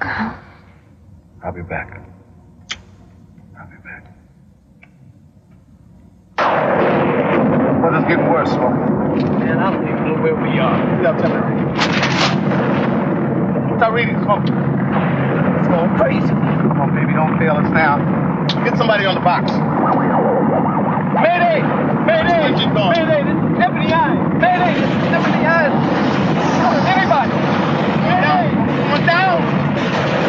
I'll be back. I'll be back. Well, it's getting worse, Smoke. Man, I don't even know where we are. Yeah, tell me. Start reading, Smoke. It's going crazy. Come on, baby, don't fail us now. Get somebody on the box. Mayday! Mayday! Engine go